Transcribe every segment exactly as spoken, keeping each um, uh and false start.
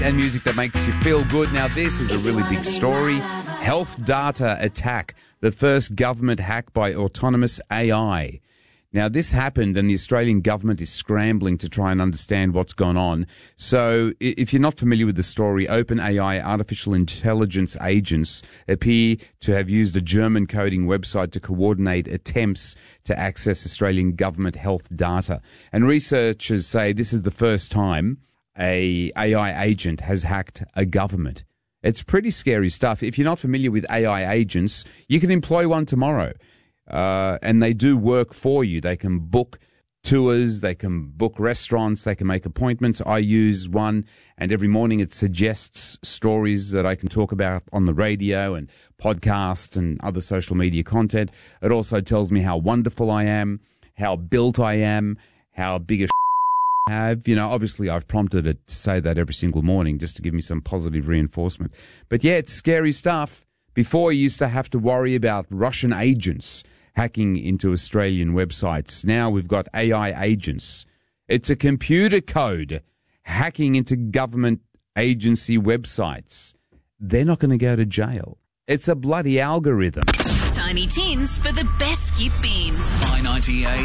And music that makes you feel good. Now, this is a really big story. Health data attack. The first government hack by autonomous A I. Now, this happened and the Australian government is scrambling to try and understand what's gone on. So if you're not familiar with the story, OpenAI artificial intelligence agents appear to have used a German coding website to coordinate attempts to access Australian government health data. And researchers say this is the first time a AI agent has hacked a government. It's pretty scary stuff. If you're not familiar with A I agents, you can employ one tomorrow. Uh, and they do work for you. They can book tours, they can book restaurants, they can make appointments. I use one, and every morning it suggests stories that I can talk about on the radio and podcasts and other social media content. It also tells me how wonderful I am, how built I am, how big a I have. You know, obviously I've prompted it to say that every single morning just to give me some positive reinforcement. But yeah, it's scary stuff. Before, you used to have to worry about Russian agents hacking into Australian websites. Now we've got A I agents. It's a computer code hacking into government agency websites. They're not going to go to jail. It's a bloody algorithm. Tiny Tins for the best skip beans. I ninety-eight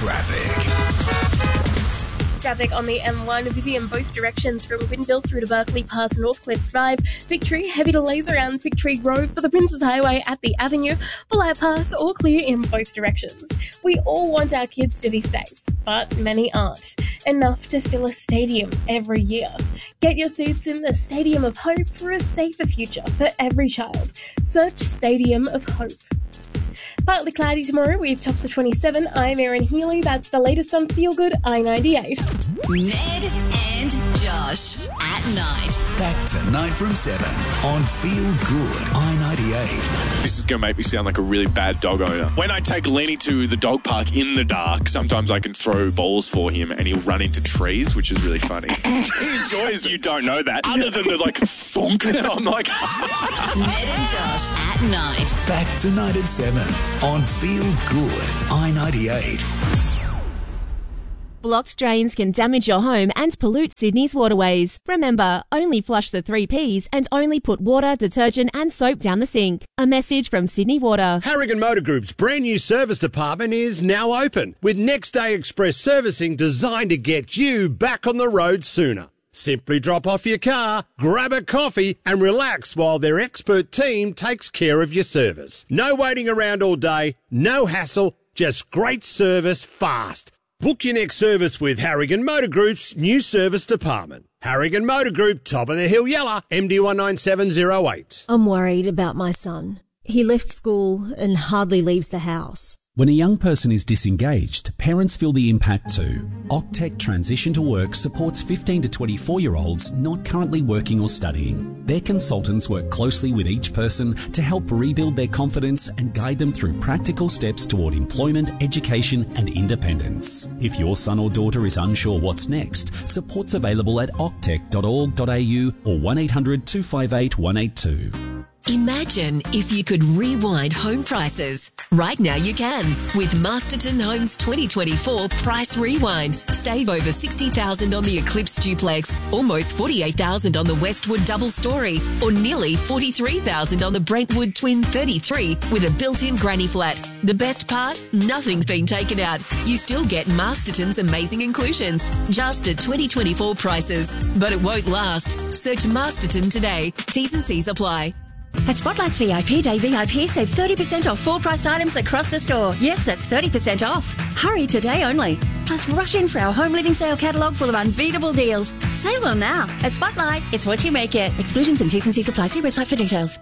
Traffic. Traffic on the M one, busy in both directions from Winville through to Berkeley past Northcliffe Drive. Victory, heavy delays around Victory Road for the Princes Highway at the Avenue. Bullitt Pass, all clear in both directions. We all want our kids to be safe, but many aren't. Enough to fill a stadium every year. Get your seats in the Stadium of Hope for a safer future for every child. Search Stadium of Hope. Partly cloudy tomorrow with tops of twenty-seven. I'm Erin Healy. That's the latest on Feel Good I ninety-eight. Ned and Josh at night. Back tonight from seven on Feel Good I ninety-eight. This is going to make me sound like a really bad dog owner. When I take Lenny to the dog park in the dark, sometimes I can throw balls for him and he'll run into trees, which is really funny. He enjoys it. You don't know that. Other than the like thunk, and I'm like... Ned and Josh at night. Back tonight at seven on Feel Good I ninety-eight. Blocked drains can damage your home and pollute Sydney's waterways. Remember, only flush the three Ps and only put water, detergent and soap down the sink. A message from Sydney Water. Harrigan Motor Group's brand new service department is now open with next day express servicing designed to get you back on the road sooner. Simply drop off your car, grab a coffee and relax while their expert team takes care of your service. No waiting around all day, no hassle, just great service fast. Book your next service with Harrigan Motor Group's new service department. Harrigan Motor Group, top of the hill, Yella, M D one nine seven zero eight. I'm worried about my son. He left school and hardly leaves the house. When a young person is disengaged, parents feel the impact too. Octec Transition to Work supports fifteen to twenty-four-year-olds not currently working or studying. Their consultants work closely with each person to help rebuild their confidence and guide them through practical steps toward employment, education and independence. If your son or daughter is unsure what's next, support's available at octec dot org dot a u or one eight hundred two five eight one eight two. Imagine if you could rewind home prices. Right now you can with Masterton Homes twenty twenty-four Price Rewind. Save over sixty thousand dollars on the Eclipse Duplex, almost forty-eight thousand dollars on the Westwood Double Story, or nearly forty-three thousand dollars on the Brentwood Twin thirty-three with a built-in granny flat. The best part? Nothing's been taken out. You still get Masterton's amazing inclusions, just at twenty twenty-four prices. But it won't last. Search Masterton today. T's and C's apply. At Spotlight's V I P Day V I P, save thirty percent off full-priced items across the store. Yes, that's thirty percent off. Hurry today only. Plus, rush in for our home living sale catalogue full of unbeatable deals. Save on now. At Spotlight, it's what you make it. Exclusions and T's and C's apply. See website for details.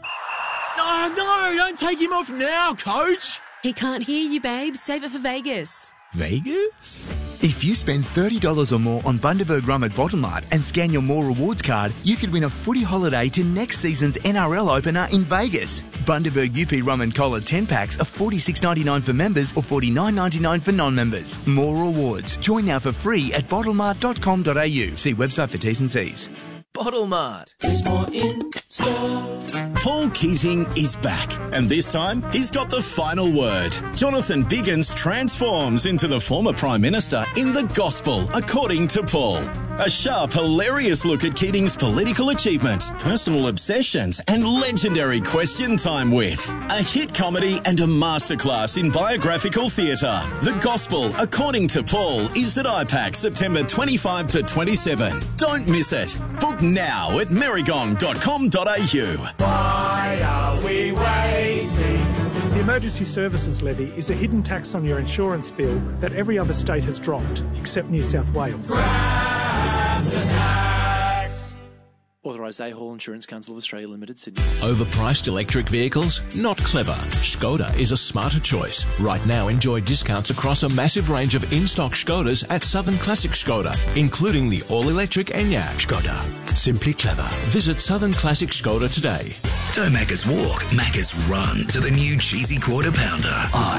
No, no, don't take him off now, Coach. He can't hear you, babe. Save it for Vegas. Vegas? If you spend thirty dollars or more on Bundaberg Rum at Bottomart and scan your More Rewards card, you could win a footy holiday to next season's N R L opener in Vegas. Bundaberg U P Rum and Cola ten packs are forty-six ninety-nine for members or forty-nine ninety-nine for non-members. More Rewards. Join now for free at bottlemart dot com dot a u. See website for T's and C's. Bottlemart. There's more in Paul Keating is back, and this time he's got the final word. Jonathan Biggins transforms into the former Prime Minister in The Gospel, according to Paul. A sharp, hilarious look at Keating's political achievements, personal obsessions, and legendary question time wit. A hit comedy and a masterclass in biographical theatre. The Gospel, according to Paul, is at I PAC September twenty-fifth to twenty-seventh. Don't miss it. Book now at merrygong dot com dot a u. Why are we waiting? The Emergency Services Levy is a hidden tax on your insurance bill that every other state has dropped, except New South Wales. Grab the tax. Authorised A-Hall Insurance Council of Australia Limited, Sydney. Overpriced electric vehicles? Not clever. Skoda is a smarter choice. Right now, enjoy discounts across a massive range of in-stock Skodas at Southern Classic Skoda, including the all-electric Enyaq. Skoda. Simply clever. Visit Southern Classic Skoda today. Don't Macca's walk, Macca's run to the new cheesy quarter pounder. I